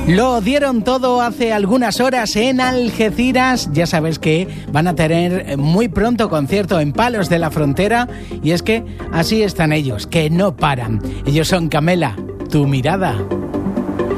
Lo dieron todo hace algunas horas en Algeciras. Ya sabes que van a tener muy pronto concierto en Palos de la Frontera. Y es que así están ellos, que no paran. Ellos son Camela, tu mirada.